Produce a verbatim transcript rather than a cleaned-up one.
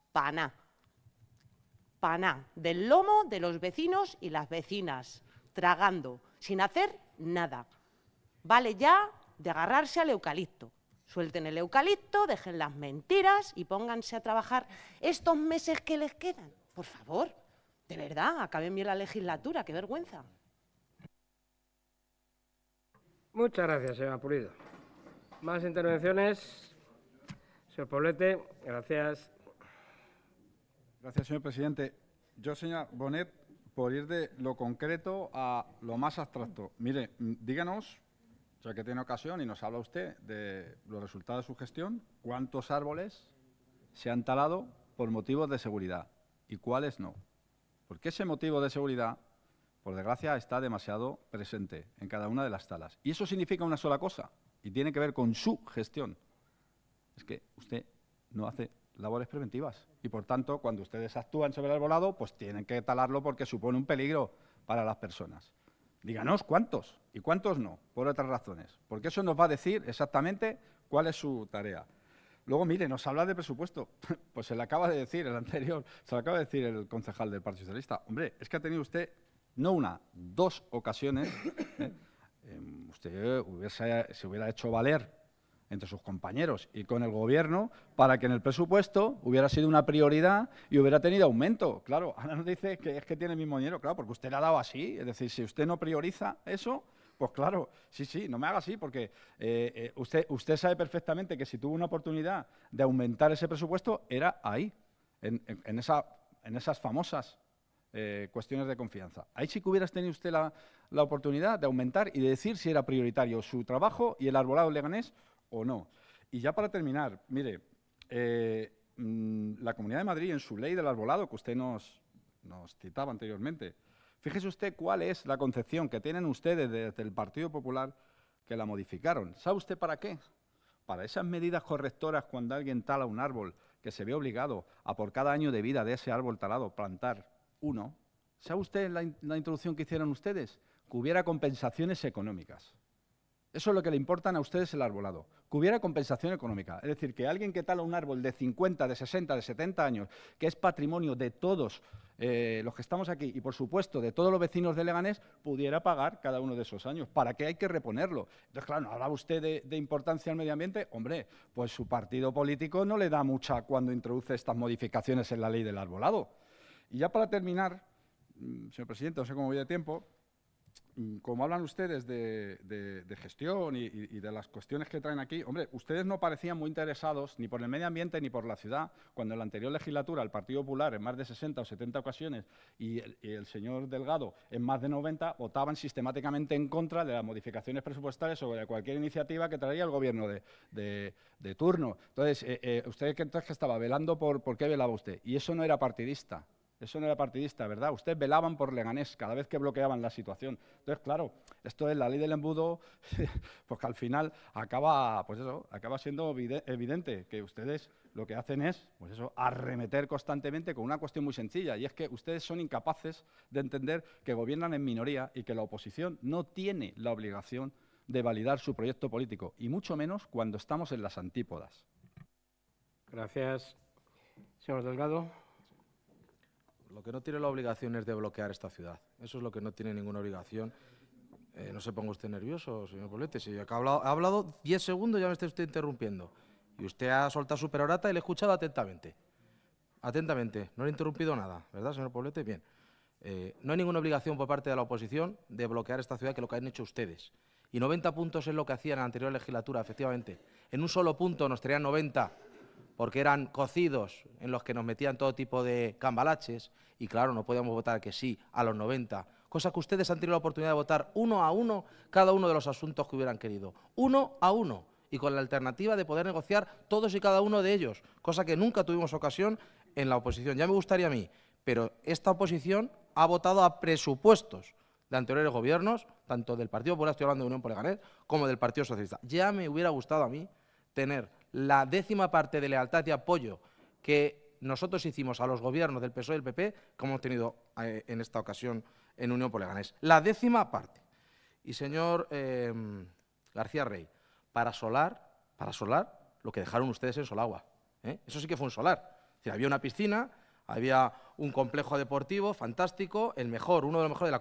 paná. Paná del lomo de los vecinos y las vecinas, tragando, sin hacer nada. Vale ya de agarrarse al eucalipto. Suelten el eucalipto, dejen las mentiras y pónganse a trabajar estos meses que les quedan. Por favor, de verdad, acaben bien la legislatura, qué vergüenza. Muchas gracias, señora Pulido. Más intervenciones. Señor Poblete, gracias. Gracias, señor presidente. Yo, señora Bonet, por ir de lo concreto a lo más abstracto. Mire, díganos, ya que tiene ocasión y nos habla usted de los resultados de su gestión, cuántos árboles se han talado por motivos de seguridad y cuáles no. Porque ese motivo de seguridad, por desgracia, está demasiado presente en cada una de las talas. Y eso significa una sola cosa, y tiene que ver con su gestión. Es que usted no hace labores preventivas. Y, por tanto, cuando ustedes actúan sobre el arbolado, pues tienen que talarlo porque supone un peligro para las personas. Díganos cuántos y cuántos no, por otras razones. Porque eso nos va a decir exactamente cuál es su tarea. Luego, mire, nos habla de presupuesto. Pues se le acaba de decir el anterior, se le acaba de decir el concejal del Partido Socialista. Hombre, es que ha tenido usted, no una, dos ocasiones, ¿eh? Eh, usted hubiese, se hubiera hecho valer entre sus compañeros y con el Gobierno para que en el presupuesto hubiera sido una prioridad y hubiera tenido aumento. Claro, ahora nos dice que es que tiene el mismo dinero, claro, porque usted le ha dado así. Es decir, si usted no prioriza eso, pues claro, sí, sí, no me haga así, porque eh, eh, usted, usted sabe perfectamente que si tuvo una oportunidad de aumentar ese presupuesto, era ahí, en, en, en, esa, en esas famosas eh, cuestiones de confianza. Ahí sí que hubieras tenido usted la, la oportunidad de aumentar y de decir si era prioritario su trabajo y el arbolado leganés o no. Y ya para terminar, mire, eh, mmm, la Comunidad de Madrid, en su ley del arbolado, que usted nos, nos citaba anteriormente, fíjese usted cuál es la concepción que tienen ustedes desde el Partido Popular que la modificaron. ¿Sabe usted para qué? Para esas medidas correctoras cuando alguien tala un árbol, que se ve obligado a por cada año de vida de ese árbol talado plantar uno. ¿Sabe usted la, in la introducción que hicieron ustedes? Que hubiera compensaciones económicas. Eso es lo que le importan a ustedes el arbolado, que hubiera compensación económica. Es decir, que alguien que tala un árbol de cincuenta, de sesenta, de setenta años, que es patrimonio de todos eh, los que estamos aquí y, por supuesto, de todos los vecinos de Leganés, pudiera pagar cada uno de esos años. ¿Para qué hay que reponerlo? Entonces, claro, ¿no hablaba usted de, de importancia al medio ambiente? Hombre, pues su partido político no le da mucha cuando introduce estas modificaciones en la ley del arbolado. Y ya para terminar, señor presidente, no sé cómo voy de tiempo, como hablan ustedes de, de, de gestión y, y de las cuestiones que traen aquí, hombre, ustedes no parecían muy interesados ni por el medio ambiente ni por la ciudad, cuando en la anterior legislatura el Partido Popular en más de sesenta o setenta ocasiones y el, y el señor Delgado en más de noventa votaban sistemáticamente en contra de las modificaciones presupuestarias sobre cualquier iniciativa que traía el Gobierno de, de, de turno. Entonces, eh, eh, ¿usted qué entonces estaba velando por, por qué velaba usted? Y eso no era partidista. Eso no era partidista, ¿verdad? Ustedes velaban por Leganés cada vez que bloqueaban la situación. Entonces, claro, esto es la ley del embudo, pues que al final acaba, pues eso, acaba siendo evidente que ustedes lo que hacen es, pues eso, arremeter constantemente con una cuestión muy sencilla, y es que ustedes son incapaces de entender que gobiernan en minoría y que la oposición no tiene la obligación de validar su proyecto político, y mucho menos cuando estamos en las antípodas. Gracias. Señor Delgado. Lo que no tiene la obligación es de bloquear esta ciudad. Eso es lo que no tiene ninguna obligación. Eh, no se ponga usted nervioso, señor Poblete. Si ha hablado, ha hablado diez segundos, ya me está usted interrumpiendo. Y usted ha soltado su perorata y le he escuchado atentamente. Atentamente. No le he interrumpido nada, ¿verdad, señor Poblete? Bien. Eh, no hay ninguna obligación por parte de la oposición de bloquear esta ciudad, que es lo que han hecho ustedes. Y noventa puntos es lo que hacían en la anterior legislatura, efectivamente. En un solo punto nos traían noventa, porque eran cocidos en los que nos metían todo tipo de cambalaches, y claro, no podíamos votar que sí a los noventa, cosa que ustedes han tenido la oportunidad de votar uno a uno cada uno de los asuntos que hubieran querido, uno a uno, y con la alternativa de poder negociar todos y cada uno de ellos, cosa que nunca tuvimos ocasión en la oposición. Ya me gustaría a mí, pero esta oposición ha votado a presupuestos de anteriores gobiernos, tanto del Partido Popular, estoy hablando de Unión por Leganés, como del Partido Socialista. Ya me hubiera gustado a mí tener la décima parte de lealtad y apoyo que nosotros hicimos a los gobiernos del P S O E y del P P, como hemos tenido eh, en esta ocasión en Unión por Leganés. La décima parte. Y, señor eh, García Rey, para solar, para solar, lo que dejaron ustedes en Solagua. ¿eh? Eso sí que fue un solar. decir, había una piscina, había un complejo deportivo fantástico, el mejor, uno de los mejores de la